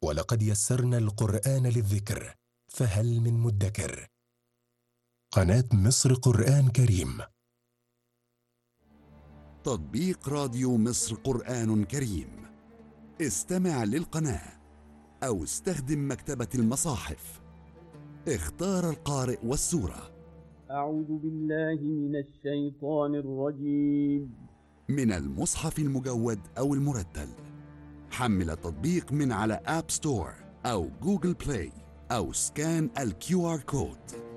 ولقد يسرنا القرآن للذكر فهل من مدكر. قناة مصر قرآن كريم. تطبيق راديو مصر قرآن كريم. استمع للقناة أو استخدم مكتبة المصاحف. اختار القارئ والسورة. أعوذ بالله من الشيطان الرجيم. من المصحف المجود أو المرتل. حمل التطبيق من على آب ستور أو جوجل بلاي أو سكان الQR كود.